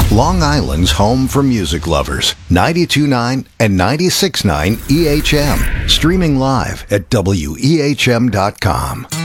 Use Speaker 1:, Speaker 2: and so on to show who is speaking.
Speaker 1: Long Island's home for music lovers. 92.9 and 96.9 EHM. Streaming live at WEHM.com.